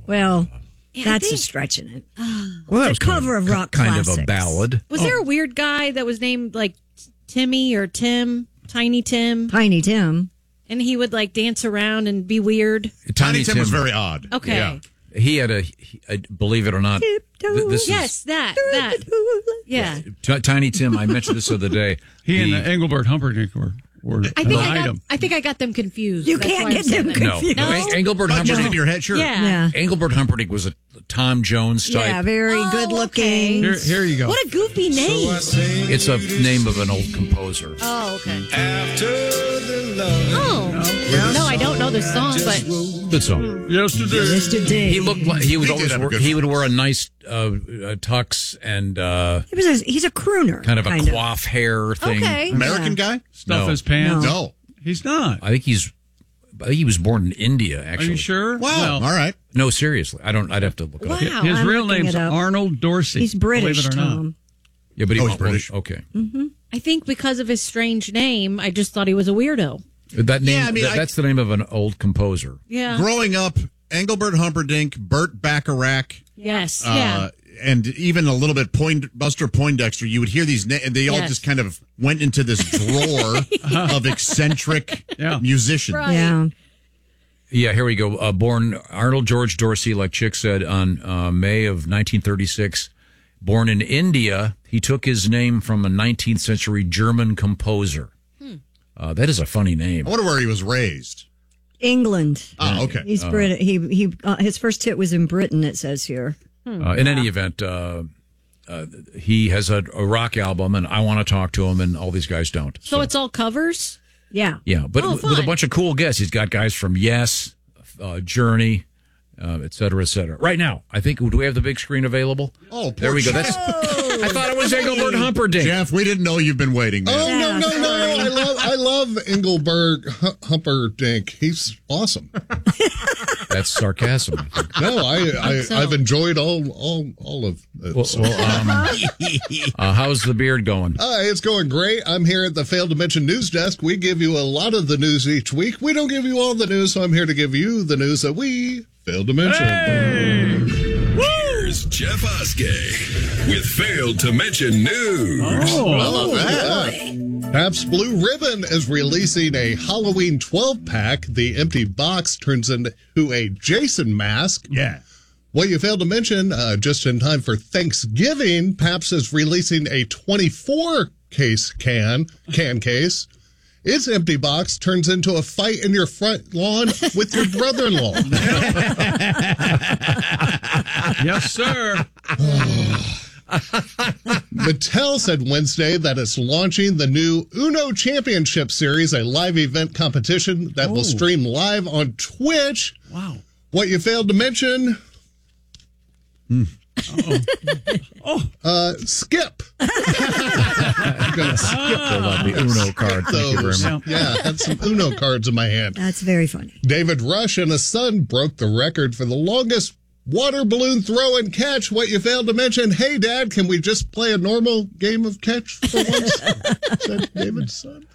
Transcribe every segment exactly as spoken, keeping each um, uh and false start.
Well, Yeah, I that's a think- stretching it. Well, that The was kind cover of rock kind of a classics. ballad. Was there a weird guy that was named like Timmy or Tim, Tiny Tim, Tiny Tim. and he would like dance around and be weird? Tiny Tim was very odd. Okay. Yeah. He had a, he, uh, believe it or not, th- this Yes, that that. Yeah. is T- Tiny Tim. I mentioned this the other day. He The- and uh, Engelbert Humperdinck were, were I think I, an got, item. I think I got them confused. You That's can't why I'm get saying them that. no, confused. no. No? Engelbert Just Humperdinck. in your head, sure. Yeah. Yeah. Engelbert Humperdinck was a Tom Jones type. Yeah, very Oh, good looking. Here, here you go. What a goofy name. It's a name of an old composer. Oh, okay. After the love. Oh. No, I don't know the song, but Good song. Yesterday. Yesterday. He looked like he would He did always have a wear, good he would wear a nice uh, uh, tux and uh, He was a, he's a crooner. kind of a coif hair thing. okay. American guy? Stuff No. his pants. No. He's not. I think he's. I think he was born in India. Are Actually, you sure? Wow. Well, All right. No, seriously. I don't. I'd have to look it up. Wow. his I'm real looking name's it up. Arnold Dorsey. He's British, believe it or not. Tom. Yeah, but he, Oh, he's British. Okay, I think because of his strange name, I just thought he was a weirdo. that name. Yeah, I mean, that- I- that's the name of an old composer. Yeah. Growing up, Engelbert Humperdinck, Burt Bacharach, Yes. uh, yeah. and even a little bit Point, Buster Poindexter, you would hear these, na- and they all Yes. just kind of went into this drawer of eccentric Yeah. musicians. Right. Yeah. Yeah, here we go. Uh, born Arnold George Dorsey, like Chick said, on uh, May of nineteen thirty-six. Born in India, he took his name from a nineteenth century German composer. Hmm. Uh, that is a funny name. I wonder where he was raised. England. Ah, okay. He's Brit. He he. Uh, his first hit was in Britain. It says here. Uh, in any event, uh, uh, he has a, a rock album, and I want to talk to him, and all these guys don't. So it's all covers? Yeah. Yeah, but Oh, with with a fun. bunch of cool guests. He's got guys from Yes, uh, Journey, uh, et cetera, et cetera. Right now, I think, do we have the big screen available? Oh, there we go. That's. I thought it was Engelbert Humperdinck. Jeff, we didn't know you've been waiting, man. Oh no no no! I love I love Engelbert Hu- Humperdinck. He's awesome. That's sarcasm. I think. No, I, I so. I've enjoyed all all all of it. Well, well, um, uh, how's the beard going? Uh, it's going great. I'm here at the Failed to Mention News Desk. We give you a lot of the news each week. We don't give you all the news, so I'm here to give you the news that we failed to mention. Here's Jeff Oskey with Failed to Mention News. Oh, yeah. Pabst Blue Ribbon is releasing a Halloween twelve pack. The empty box turns into a Jason mask. Yeah. What you failed to mention, uh, just in time for Thanksgiving, Pabst is releasing a twenty-four case can, can case. Its empty box turns into a fight in your front lawn with your brother-in-law. Yes, sir. Mattel said Wednesday that it's launching the new Uno Championship Series, a live event competition that will stream live on Twitch. Wow. What you failed to mention... Oh. Uh, skip. I'm gonna skip Pull out the Uno card. Thank you very those. much. Yeah, I had some Uno cards in my hand. That's very funny. David Rush and his son broke the record for the longest water balloon throw and catch. What you failed to mention, hey, Dad, can we just play a normal game of catch for once? Said David's son.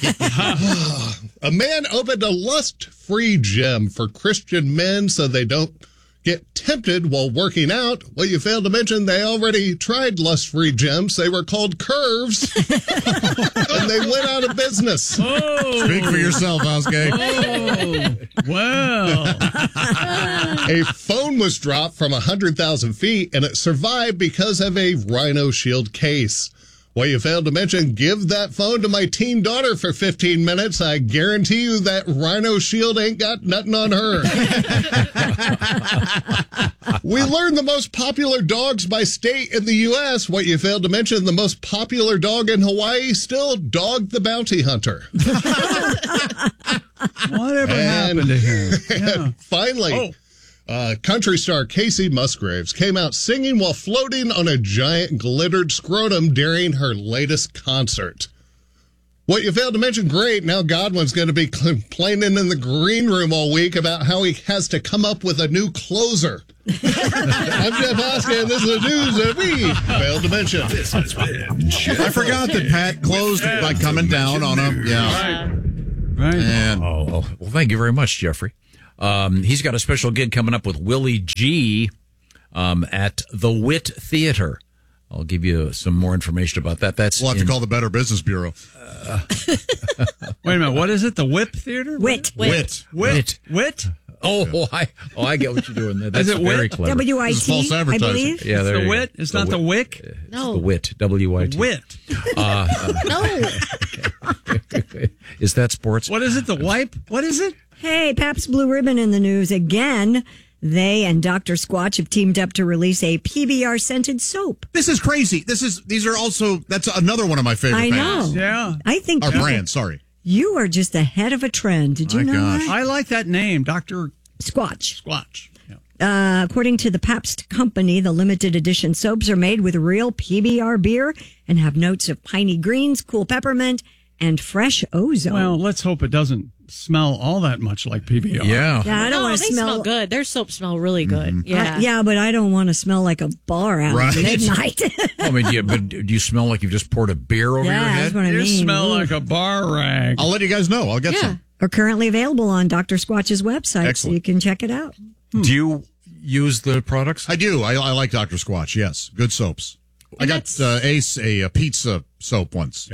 A man opened a lust-free gym for Christian men so they don't get tempted while working out. Well, you failed to mention they already tried lust-free gyms. They were called Curves, and they went out of business. Oh. Speak for yourself, Oskey. Oh. Well. A phone was dropped from one hundred thousand feet, and it survived because of a Rhino Shield case. Well, you failed to mention, give that phone to my teen daughter for fifteen minutes. I guarantee you that Rhino Shield ain't got nothing on her. We learned the most popular dogs by state in the U S. What you failed to mention, the most popular dog in Hawaii, still Dog the Bounty Hunter. Whatever And- happened to him? Yeah. Finally, uh, country star Casey Musgraves came out singing while floating on a giant glittered scrotum during her latest concert. What you failed to mention, great, now Godwin's going to be complaining in the green room all week about how he has to come up with a new closer. I'm Jeff Oskey, and this is the news that we failed to mention. This has been Jeff I forgot that Pat closed by coming down on him. Yeah. Right. And Oh, oh, well, thank you very much, Jeffrey. Um, he's got a special gig coming up with Willie G um, at the Wit Theater. I'll give you some more information about that. That's We'll have in- to call the Better Business Bureau. Uh, Wait a minute. What is it? The Whip Theater? Wit. Wit. Wit. Wit? Oh, I, oh, I get what you're doing there. That's Is it very Wit? clever. W I This is false T, I advertising. believe. Yeah, It's there the you go. Wit? It's not the Wick? It's No. the Wit. W Y T. Wit. No. Is that sports? What is it? The wipe? What is it? Hey, Pabst Blue Ribbon in the news again. They and Doctor Squatch have teamed up to release a P B R scented soap. This is crazy. This is these are also that's another one of my favorite I know. things. Yeah. I think Our you- brand, sorry. You are just ahead of a trend. Did you My know gosh. that? I like that name, Doctor Squatch. Squatch. Yeah. Uh, according to the Pabst Company, the limited edition soaps are made with real P B R beer and have notes of piney greens, cool peppermint, and fresh ozone. Well, let's hope it doesn't smell all that much like P B R. Yeah. yeah, I don't no, want they to smell, smell. good. Their soaps smell really good. Yeah. I- yeah, but I don't want to smell like a bar out Right. at midnight. I mean, yeah, but do you smell like you've just poured a beer over yeah, your that's head? what I You mean. smell Ooh. like a bar rag. I'll let you guys know. I'll get Yeah. some. Are currently available on Doctor Squatch's website, so Excellent. you can check it out. Do you use the products? I do. I, I like Doctor Squatch. Yes, good soaps. I got that's- uh, Ace a, a pizza soap once.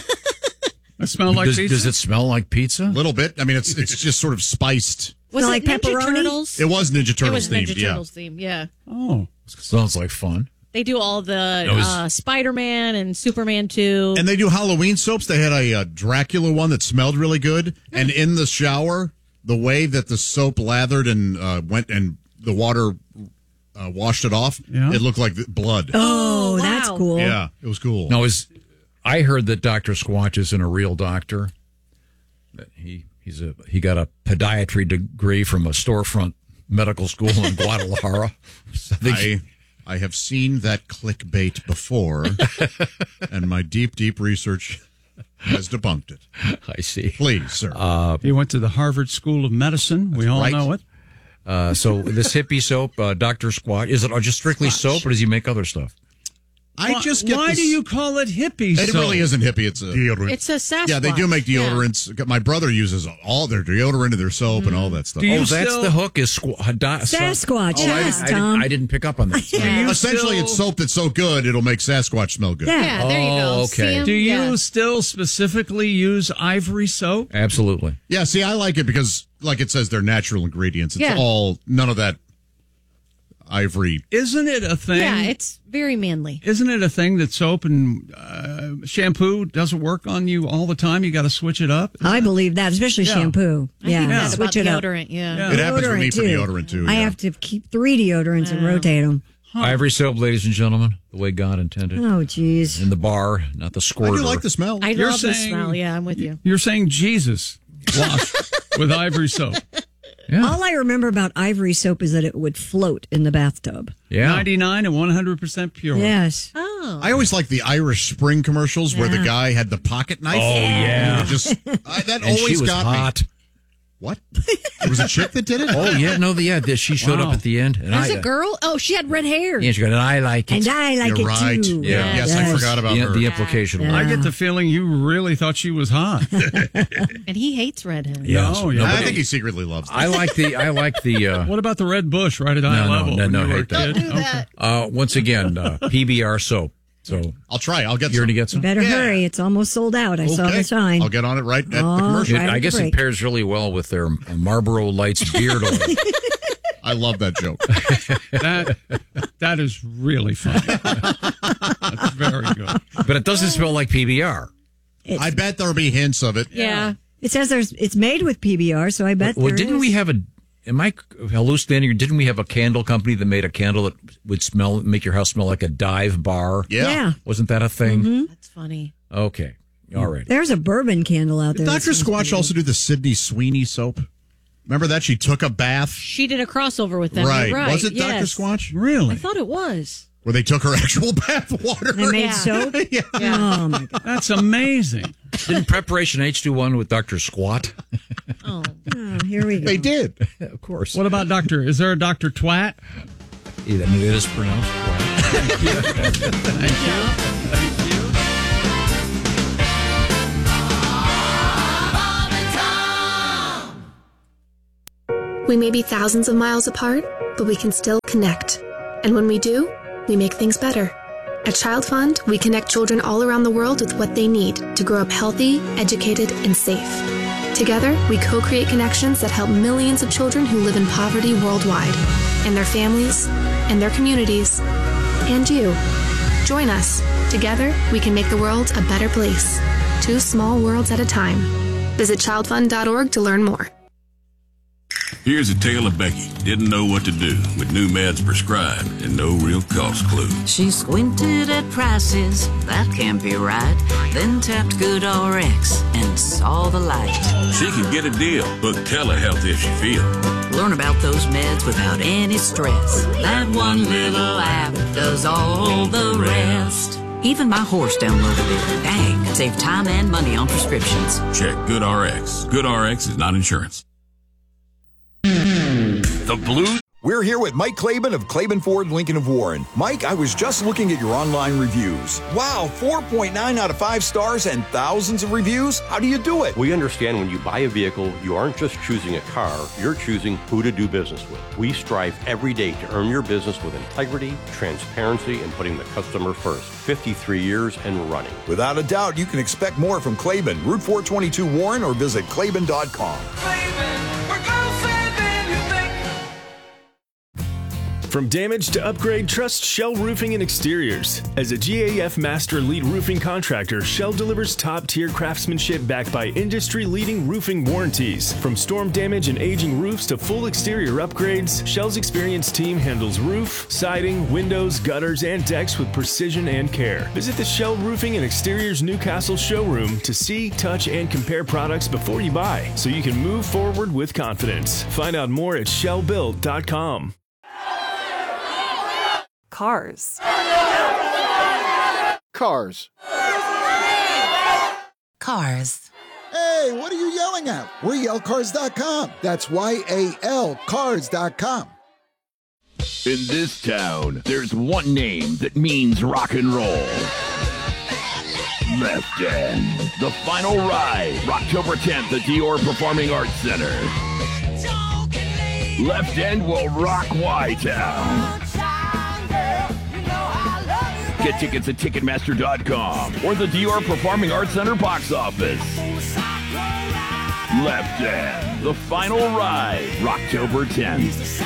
I smell like does, pizza. does it smell like pizza? A little bit. I mean, it's it's just sort of spiced. Was Smell it like Ninja pepperoni? Turtles? It was Ninja It Turtles was themed. Ninja yeah. Turtles theme. Yeah. Oh. Sounds like fun. They do all the It was- uh, Spider-Man and Superman two. And they do Halloween soaps. They had a, uh Dracula one that smelled really good. And in the shower, the way that the soap lathered and uh, went and the water uh, washed it off, Yeah. it looked like blood. Oh, wow. that's cool. Yeah, it was cool. Now, is I heard that Doctor Squatch isn't a real doctor. That he he's a he got a podiatry degree from a storefront medical school in Guadalajara. So I think I I have seen that clickbait before, and my deep, deep research has debunked it. I see. Please, sir. He went to the Harvard School of Medicine. We all right. know it. Uh, so this hippie soap, uh, Doctor Squatch, is it just strictly soap, or does he make other stuff? I Why- just get Why this- do you call it hippie It soap? really isn't hippie. It's a deodorant. It's a Sasquatch. Yeah, they do make Yeah. deodorants. My brother uses all their deodorant and their soap and all that stuff. Do you Oh, that's still- the hook. Is squ- do- so- Sasquatch, Oh, I, yes, didn't, I, Tom. didn't, I didn't pick up on that. Yeah. you Essentially, still- it's soap that's so good it'll make Sasquatch smell good. Yeah. Yeah, there you go. Oh, See okay. 'em? Do you Yeah. still specifically use ivory soap? Absolutely. Yeah, see, I like it because, like it says, they're natural ingredients. It's Yeah. all, none of that ivory. Isn't it a thing? Yeah, it's very manly. Isn't it a thing that soap and uh, shampoo doesn't work on you all the time? You got to switch it up. I believe that, especially Yeah. shampoo. I yeah, think that's switch about it up. deodorant. Yeah. Yeah. It happens with me Deodorant, for deodorant, too. I yeah. have to keep three deodorants and rotate them. Ivory soap, ladies and gentlemen, the way God intended. Oh, geez. In the bar, not the I squirter. do like the smell. I You're love the saying- smell. Yeah, I'm with you. You're saying Jesus washed with ivory soap. Yeah. All I remember about ivory soap is that it would float in the bathtub. Yeah. ninety-nine and one hundred percent pure. Yes. Oh. I always like the Irish Spring commercials where the Yeah. guy had the pocket knife. Oh, yeah. It just I, that And always she was got me. hot. What? It was a chick that did it? Oh, yeah. No, the, yeah. the- She showed Wow. up at the end. And There's I, a girl. Oh, she had red hair. Yeah, she got an I like it. And I like You're it right. too. Yeah. Yes, I forgot about the, her. the implication was. I get the feeling you really thought she was hot. And he hates red hair. Yeah, No, yeah. I think he secretly loves it. I like the, I like the, uh, What about the red bush right at eye No, no, level? no, when no, you were a hate that. kid? Don't do that. uh, once again, uh, P B R soap. So I'll try. I'll get you're some. going to get some? Better Yeah. hurry. It's almost sold out. I saw Okay. the sign. I'll get on it right at Oh, the commercial. It, right I at guess the it break. pairs really well with their Marlboro Lights beard oil. I love that joke. That that is really funny. That's very good. But it doesn't smell like P B R. It's- I bet there'll be hints of it. Yeah. It says there's it's made with P B R, so I bet Well, there didn't is. we have a? Am I hallucinating? Or didn't we have a candle company that made a candle that would smell, make your house smell like a dive bar? Yeah. Yeah. Wasn't that a thing? That's funny. Okay, all right. There's a bourbon candle out there. Did that Doctor smells Squatch pretty also do the Sydney Sweeney soap? Remember that? She took a bath. She did a crossover with them. Right. You're right. Was it Doctor Yes. Squatch? I Really? thought it was. Where they took her actual bath water. good. They made Yeah. soap. yeah. Oh my god! That's amazing. Didn't Preparation H two one with Doctor Squat? Oh. Oh, here we go. They did. Of course. What about Doctor? Is there a Doctor Twat? I mean, it is pronounced Squat. We may be thousands of miles apart, but we can still connect. And when we do, we make things better. At Child Fund, we connect children all around the world with what they need to grow up healthy, educated, and safe. Together, we co-create connections that help millions of children who live in poverty worldwide, and their families, and their communities, and you. Join us. Together, we can make the world a better place. Two small worlds at a time. Visit child fund dot org to learn more. Here's a tale of Becky. Didn't know what to do with new meds prescribed and no real cost clue. She squinted at prices, that can't be right. Then tapped GoodRx and saw the light. She can get a deal. Book telehealth if she feels. Learn about those meds without any stress. That one little app does all the rest. Even my horse downloaded it. Dang, save time and money on prescriptions. Check GoodRx. GoodRx is not insurance. The Blue. We're here with Mike Claiborne of Claiborne Ford Lincoln of Warren. Mike, I was just looking at your online reviews. Wow, four point nine out of five stars and thousands of reviews? How do you do it? We understand when you buy a vehicle, you aren't just choosing a car, you're choosing who to do business with. We strive every day to earn your business with integrity, transparency, and putting the customer first. fifty-three years and running. Without a doubt, you can expect more from Claiborne, Route four twenty-two Warren, or visit Claiborne dot com. From damage to upgrade, trust Shell Roofing and Exteriors. As a G A F Master Lead Roofing Contractor, Shell delivers top-tier craftsmanship backed by industry-leading roofing warranties. From storm damage and aging roofs to full exterior upgrades, Shell's experienced team handles roof, siding, windows, gutters, and decks with precision and care. Visit the Shell Roofing and Exteriors Newcastle showroom to see, touch, and compare products before you buy, so you can move forward with confidence. Find out more at shell built dot com. Cars. Cars. Cars. Hey, what are you yelling at? We're yell cars dot com. That's Y A L cars dot com. In this town, there's one name that means rock and roll. Left End. The final ride, October tenth at Dior Performing Arts Center. Left End will rock Y-Town. Get tickets at Ticketmaster dot com or the Dior Performing Arts Center box office. Left End, the final ride, October tenth.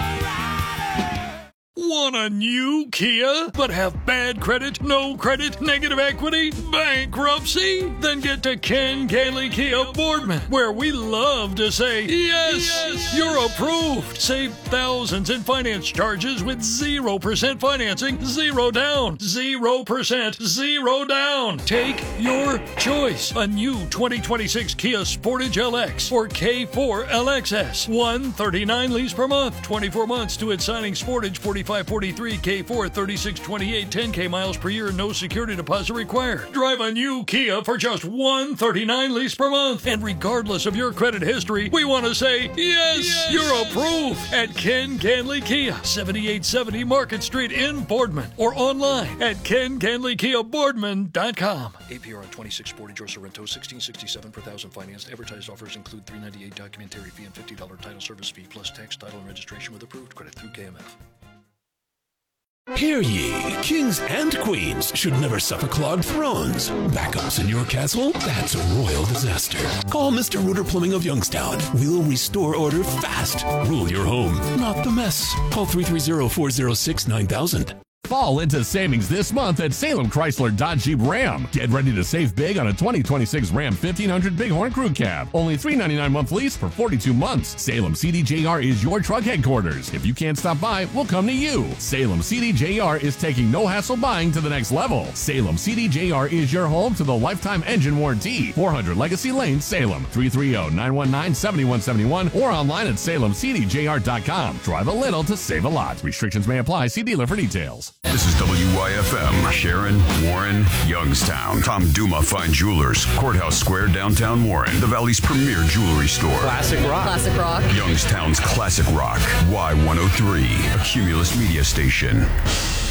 Want a new Kia, but have bad credit, no credit, negative equity, bankruptcy? Then get to Ken Gailey Kia Boardman, where we love to say, yes, yes, you're approved. Save thousands in finance charges with zero percent financing, zero down, zero percent, zero down. Take your choice. A new twenty twenty-six Kia Sportage L X or K four L X S. one hundred thirty-nine lease per month, twenty-four months to its signing. Sportage forty-five forty-three, K four thirty-six twenty-eight, ten K miles per year, no security deposit required. Drive a new Kia for just one hundred thirty-nine lease per month. And regardless of your credit history, we want to say, yes, yes, you're approved at Ken Ganley Kia, seventy-eight seventy Market Street in Boardman, or online at ken ganley kia boardman dot com. A P R on twenty-six Sportage or Sorrento, sixteen sixty-seven per thousand financed. Advertised offers include three ninety-eight documentary fee and fifty dollars title service fee, plus tax, title, and registration with approved credit through K M F. Hear ye, kings and queens should never suffer clogged thrones. Backups in your castle? That's a royal disaster. Call Mister Rooter Plumbing of Youngstown. We'll restore order fast. Rule your home, not the mess. Call three three zero, four zero six, nine thousand. Fall into savings this month at Salem Chrysler Dodge Jeep Ram. Get ready to save big on a twenty twenty-six Ram fifteen hundred Bighorn Crew Cab. Only three ninety-nine month lease for forty-two months. Salem C D J R is your truck headquarters. If you can't stop by, we'll come to you. Salem C D J R is taking no hassle buying to the next level. Salem C D J R is your home to the lifetime engine warranty. four hundred Legacy Lane, Salem. three three zero, nine one nine, seven one seven one or online at salem c d j r dot com. Drive a little to save a lot. Restrictions may apply. See dealer for details. This is W Y F M, Sharon, Warren, Youngstown. Tom Duma Fine Jewelers, Courthouse Square, downtown Warren, the Valley's premier jewelry store. Classic rock. Classic rock. Youngstown's classic rock. Y one oh three, a Cumulus media station.